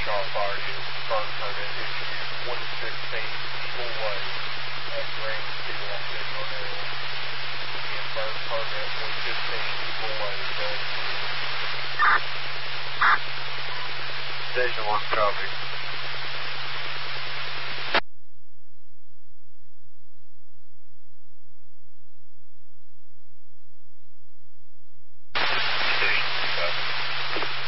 Shaw Fire Unit, burn permit issued 115 Eagle Way at Grand Steel on Signal Hill. Again, burn permit 115 Eagle Way, Grand Steel. Station 1 copy.